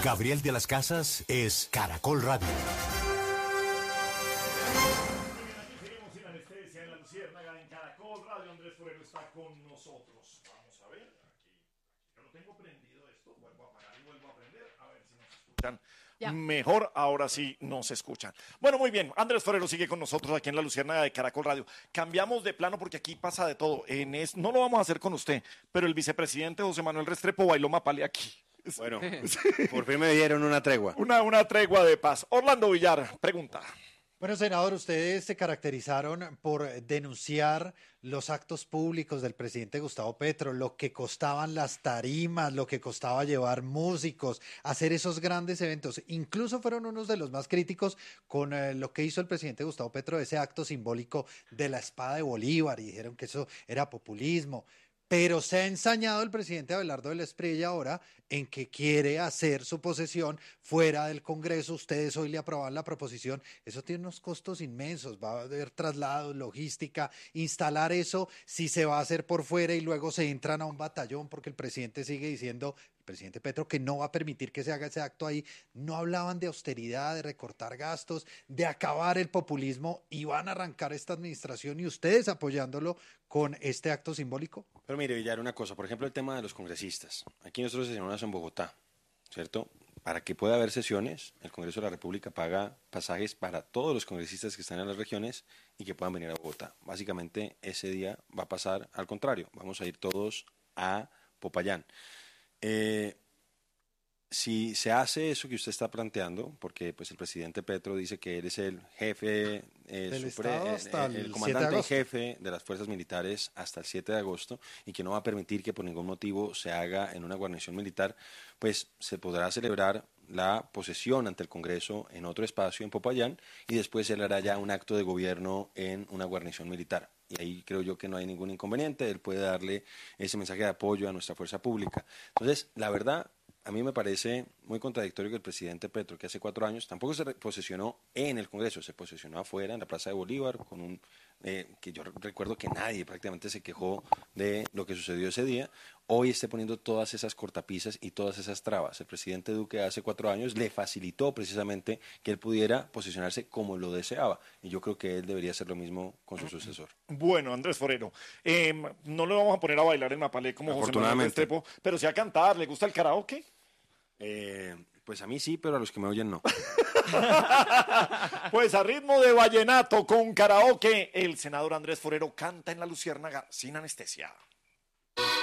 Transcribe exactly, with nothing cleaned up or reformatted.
Gabriel de las Casas es Caracol Radio. Sin anestesia en la Luciérnaga, en Caracol Radio. Andrés Forero está con nosotros. Vamos a ver, aquí, yo lo tengo prendido esto, vuelvo a apagar y vuelvo a prender, a ver si nos escuchan. Ya. Mejor, ahora sí nos escuchan. Bueno, muy bien, Andrés Forero sigue con nosotros aquí en la Luciérnaga de Caracol Radio. Cambiamos de plano porque aquí pasa de todo. En es, no lo vamos a hacer con usted, pero el vicepresidente José Manuel Restrepo bailó mapale aquí. Bueno, por fin me dieron una tregua. Una, una tregua de paz. Orlando Villar, pregunta. Bueno, senador, ustedes se caracterizaron por denunciar los actos públicos del presidente Gustavo Petro, lo que costaban las tarimas, lo que costaba llevar músicos, hacer esos grandes eventos. Incluso fueron unos de los más críticos con eh, lo que hizo el presidente Gustavo Petro, ese acto simbólico de la espada de Bolívar, y dijeron que eso era populismo. Pero se ha ensañado el presidente Abelardo del Espriella ahora en que quiere hacer su posesión fuera del Congreso. Ustedes hoy le aprobaron la proposición. Eso tiene unos costos inmensos. Va a haber traslados, logística, instalar eso si se va a hacer por fuera y luego se entran a un batallón porque el presidente sigue diciendo, el presidente Petro, que no va a permitir que se haga ese acto ahí. No hablaban de austeridad, de recortar gastos, de acabar el populismo, y van a arrancar esta administración y ustedes apoyándolo con este acto simbólico. Pero mire, Villar, una cosa, por ejemplo, el tema de los congresistas. Aquí nosotros sesionamos en Bogotá, ¿cierto? Para que pueda haber sesiones, el Congreso de la República paga pasajes para todos los congresistas que están en las regiones y que puedan venir a Bogotá. Básicamente, ese día va a pasar al contrario. Vamos a ir todos a Popayán. Eh, si se hace eso que usted está planteando, porque pues el presidente Petro dice que él es el jefe, eh, supre, hasta el, el comandante en jefe de las fuerzas militares hasta el siete de agosto y que no va a permitir que por ningún motivo se haga en una guarnición militar, pues se podrá celebrar la posesión ante el Congreso en otro espacio en Popayán y después se le hará ya un acto de gobierno en una guarnición militar. Y ahí creo yo que no hay ningún inconveniente, él puede darle ese mensaje de apoyo a nuestra fuerza pública. Entonces, la verdad, a mí me parece muy contradictorio que el presidente Petro, que hace cuatro años tampoco se posesionó en el Congreso, se posesionó afuera, en la Plaza de Bolívar, con un eh, que yo recuerdo que nadie prácticamente se quejó de lo que sucedió ese día, hoy esté poniendo todas esas cortapisas y todas esas trabas. El presidente Duque hace cuatro años le facilitó precisamente que él pudiera posicionarse como lo deseaba, y yo creo que él debería hacer lo mismo con su sucesor. Bueno, Andrés Forero, eh, no le vamos a poner a bailar en Mapalé como José Manuel Restrepo, pero sí a cantar. ¿Le gusta el karaoke? Eh, pues a mí sí, pero a los que me oyen no. Pues a ritmo de vallenato con karaoke, el senador Andrés Forero canta en la Luciérnaga sin anestesia.